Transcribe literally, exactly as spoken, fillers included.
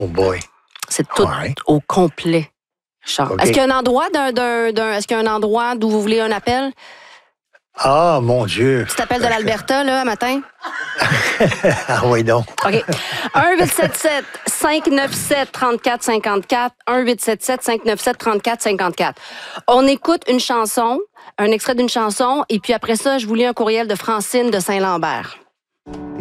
Oh boy. C'est tout Ouais. au complet, Charles. OK. Est-ce qu'il y a un endroit d'un, d'un, d'un- est-ce qu'il y a un endroit d'où vous voulez un appel? Ah, mon Dieu. Petit appel de l'Alberta, là, matin? Ah oui, donc. OK. un huit sept sept cinq neuf sept trente-quatre cinquante-quatre. un huit sept sept cinq neuf sept trente-quatre cinquante-quatre. On écoute une chanson, un extrait d'une chanson, et puis après ça, je vous lis un courriel de Francine de Saint-Lambert.